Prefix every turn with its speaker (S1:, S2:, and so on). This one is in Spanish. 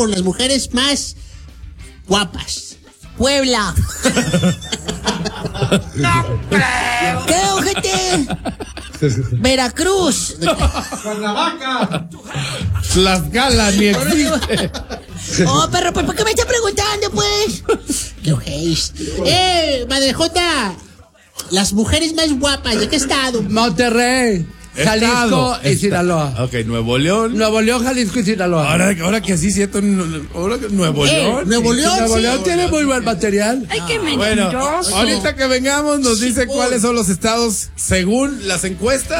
S1: con las mujeres más guapas?
S2: Puebla. ¿Qué, ojete? Veracruz.
S3: Cuernavaca.
S4: Tlaxcala ni existe.
S2: Oh, perro, pues, ¿por qué me estás preguntando, pues?
S1: ¡Qué ojéis! Madre Jota, las mujeres más guapas, ¿de qué estado?
S5: Monterrey, Jalisco y Sinaloa.
S4: Ok, Nuevo León.
S5: Nuevo León, Jalisco y Sinaloa.
S4: Ahora que así siento, ahora que Nuevo León.
S1: Nuevo León,
S5: Nuevo
S1: sí.
S5: León tiene muy buen material.
S2: Ay, qué
S4: Bueno,
S2: mentiroso.
S4: ahorita que vengamos nos dice cuáles son los estados según las encuestas.